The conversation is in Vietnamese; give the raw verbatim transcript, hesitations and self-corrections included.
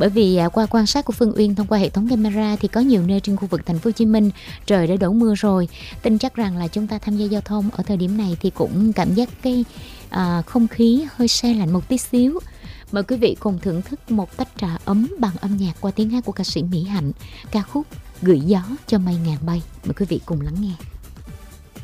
Bởi vì à, qua quan sát của Phương Uyên thông qua hệ thống camera thì có nhiều nơi trên khu vực thành phố Hồ Chí Minh trời đã đổ mưa rồi. Tin chắc rằng là chúng ta tham gia giao thông ở thời điểm này thì cũng cảm giác cái à, không khí hơi se lạnh một tí xíu. Mời quý vị cùng thưởng thức một tách trà ấm bằng âm nhạc qua tiếng hát của ca sĩ Mỹ Hạnh, ca khúc Gửi gió cho mây ngàn bay. Mời quý vị cùng lắng nghe.